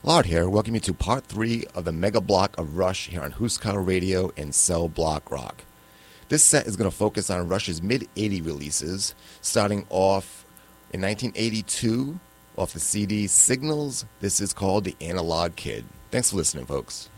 Lard here, welcome you to part 3 of the Mega Block of Rush here on Huskar Radio and Cell Block Rock. This set is going to focus on Rush's mid-80 releases, starting off in 1982 off the CD Signals. This is called The Analog Kid. Thanks for listening, folks.